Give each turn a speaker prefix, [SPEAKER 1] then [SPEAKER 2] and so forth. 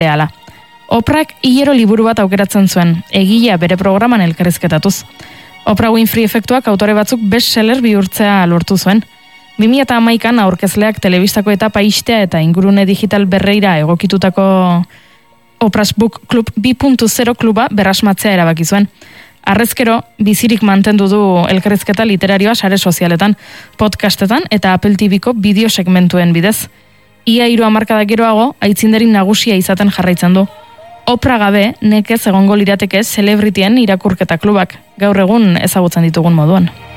[SPEAKER 1] berehala. Oprak hilero liburu bat aukeratzen zuen, egilea bere programan elkarrizketatuz. Oprah Winfrey efektuak autore batzuk bestseller bihurtzea lortu zuen. 2011an aurkezleak telebistako etapa ixtea eta ingurune digital berreira egokitutako Oprah's Book Club 2.0 kluba berrasmatzea erabaki zuen. Harrezkero, bizirik mantendu du elkarrizketa literarioa sare sozialetan, podcastetan eta Apple TVko bideo segmentuen bidez. Ia 3 hamarkada geroago, aitzindari nagusia izaten jarraitzen du. Oprah gabe, nekez egongo lirateke celebrityen irakurketa klubak, gaur egun ezagutzen ditugun moduan.